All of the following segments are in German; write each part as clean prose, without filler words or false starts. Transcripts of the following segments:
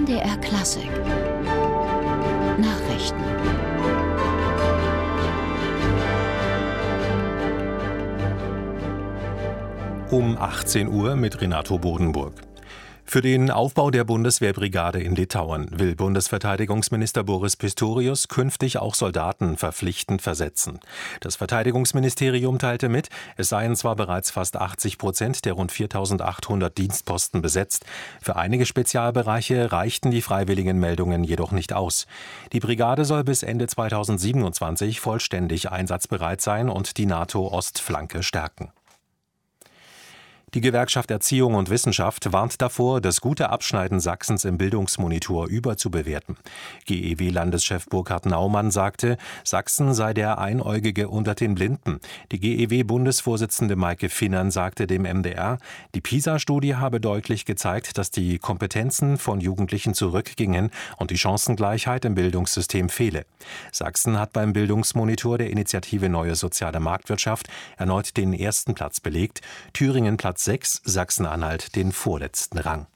MDR Klassik Nachrichten. Um 18 Uhr mit Renato Bodenburg. Für den Aufbau der Bundeswehrbrigade in Litauen will Bundesverteidigungsminister Boris Pistorius künftig auch Soldaten verpflichtend versetzen. Das Verteidigungsministerium teilte mit, es seien zwar bereits fast 80% der rund 4.800 Dienstposten besetzt, für einige Spezialbereiche reichten die freiwilligen Meldungen jedoch nicht aus. Die Brigade soll bis Ende 2027 vollständig einsatzbereit sein und die NATO-Ostflanke stärken. Die Gewerkschaft Erziehung und Wissenschaft warnt davor, das gute Abschneiden Sachsens im Bildungsmonitor überzubewerten. GEW-Landeschef Burkhard Naumann sagte, Sachsen sei der Einäugige unter den Blinden. Die GEW-Bundesvorsitzende Maike Finnern sagte dem MDR, die PISA-Studie habe deutlich gezeigt, dass die Kompetenzen von Jugendlichen zurückgingen und die Chancengleichheit im Bildungssystem fehle. Sachsen hat beim Bildungsmonitor der Initiative Neue Soziale Marktwirtschaft erneut den ersten Platz belegt, Thüringen Platz 6, Sachsen-Anhalt den vorletzten Rang.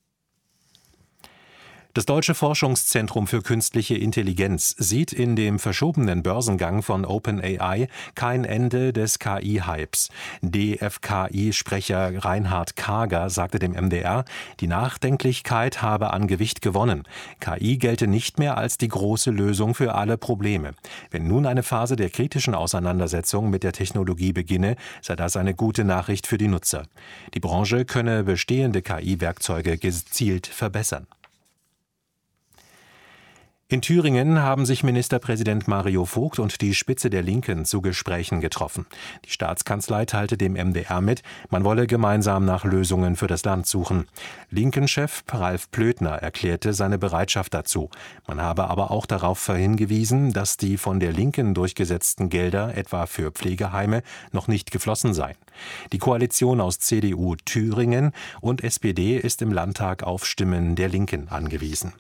Das Deutsche Forschungszentrum für künstliche Intelligenz sieht in dem verschobenen Börsengang von OpenAI kein Ende des KI-Hypes. DFKI-Sprecher Reinhard Karger sagte dem MDR, die Nachdenklichkeit habe an Gewicht gewonnen. KI gelte nicht mehr als die große Lösung für alle Probleme. Wenn nun eine Phase der kritischen Auseinandersetzung mit der Technologie beginne, sei das eine gute Nachricht für die Nutzer. Die Branche könne bestehende KI-Werkzeuge gezielt verbessern. In Thüringen haben sich Ministerpräsident Mario Vogt und die Spitze der Linken zu Gesprächen getroffen. Die Staatskanzlei teilte dem MDR mit, man wolle gemeinsam nach Lösungen für das Land suchen. Linken-Chef Ralf Plötner erklärte seine Bereitschaft dazu. Man habe aber auch darauf hingewiesen, dass die von der Linken durchgesetzten Gelder, etwa für Pflegeheime, noch nicht geflossen seien. Die Koalition aus CDU Thüringen und SPD ist im Landtag auf Stimmen der Linken angewiesen.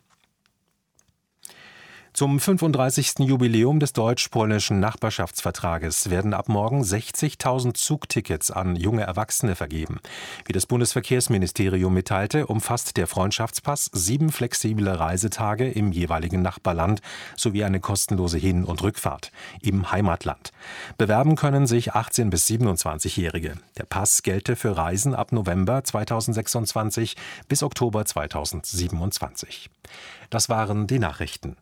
Zum 35. Jubiläum des deutsch-polnischen Nachbarschaftsvertrages werden ab morgen 60.000 Zugtickets an junge Erwachsene vergeben. Wie das Bundesverkehrsministerium mitteilte, umfasst der Freundschaftspass 7 flexible Reisetage im jeweiligen Nachbarland sowie eine kostenlose Hin- und Rückfahrt im Heimatland. Bewerben können sich 18- bis 27-Jährige. Der Pass gelte für Reisen ab November 2026 bis Oktober 2027. Das waren die Nachrichten.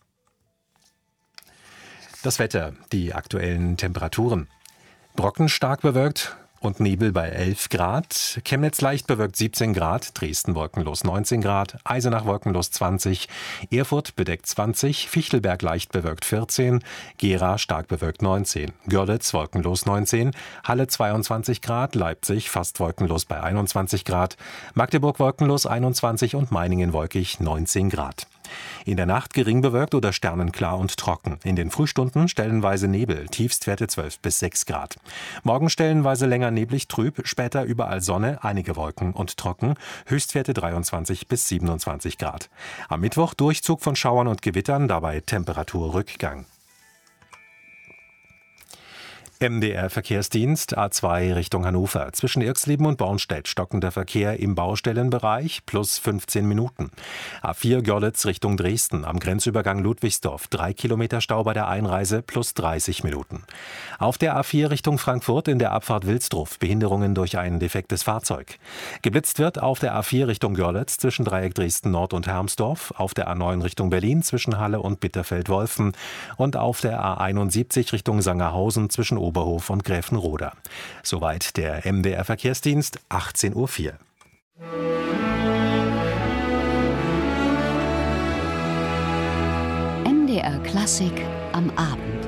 Das Wetter, die aktuellen Temperaturen. Brocken stark bewölkt und Nebel bei 11 Grad. Chemnitz leicht bewölkt 17 Grad. Dresden wolkenlos 19 Grad. Eisenach wolkenlos 20. Erfurt bedeckt 20. Fichtelberg leicht bewölkt 14. Gera stark bewölkt 19. Görlitz wolkenlos 19. Halle 22 Grad. Leipzig fast wolkenlos bei 21 Grad. Magdeburg wolkenlos 21 und Meiningen wolkig 19 Grad. In der Nacht gering bewölkt oder sternenklar und trocken. In den Frühstunden stellenweise Nebel, Tiefstwerte 12 bis 6 Grad. Morgen stellenweise länger neblig trüb, später überall Sonne, einige Wolken und trocken, Höchstwerte 23 bis 27 Grad. Am Mittwoch Durchzug von Schauern und Gewittern, dabei Temperaturrückgang. MDR-Verkehrsdienst A2 Richtung Hannover. Zwischen Irxleben und Bornstedt stockender Verkehr im Baustellenbereich plus 15 Minuten. A4 Görlitz Richtung Dresden am Grenzübergang Ludwigsdorf 3 Kilometer Stau bei der Einreise plus 30 Minuten. Auf der A4 Richtung Frankfurt in der Abfahrt Wilsdruff Behinderungen durch ein defektes Fahrzeug. Geblitzt wird auf der A4 Richtung Görlitz zwischen Dreieck Dresden Nord und Hermsdorf, auf der A9 Richtung Berlin zwischen Halle und Bitterfeld-Wolfen und auf der A71 Richtung Sangerhausen zwischen Oberhof und Gräfenroda. Soweit der MDR-Verkehrsdienst, 18:04 Uhr. MDR Klassik am Abend.